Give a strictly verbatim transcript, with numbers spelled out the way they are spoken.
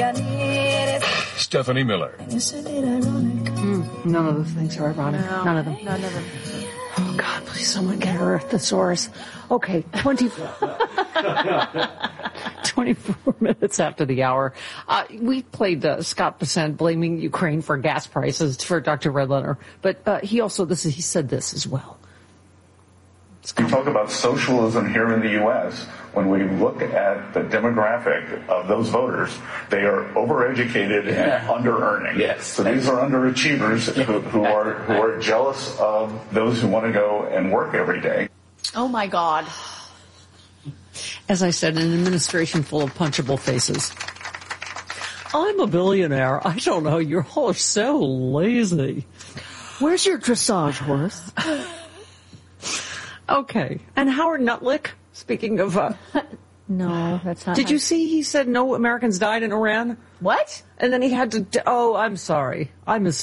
Stephanie Miller. Isn't it ironic? Mm, none of those things are ironic. No, none of them. None of them. Oh, God, please someone get her a thesaurus. Okay, twenty, twenty-four minutes after the hour. Uh, we played uh, Scott Bessent blaming Ukraine for gas prices for Doctor Redletter. But uh, he also, this is, he said this as well. We talk about socialism here in the U S When we look at the demographic of those voters, they are overeducated and under-earning. Yes. So these are underachievers who, who are who are jealous of those who want to go and work every day. Oh, my God. As I said, an administration full of punchable faces. I'm a billionaire. I don't know. You're all so lazy. Where's your dressage horse? Okay. And Howard Nutlick, speaking of... Uh, no, that's not... Did you see he said no Americans died in Iran? What? And then he had to... Oh, I'm sorry. I misspoke.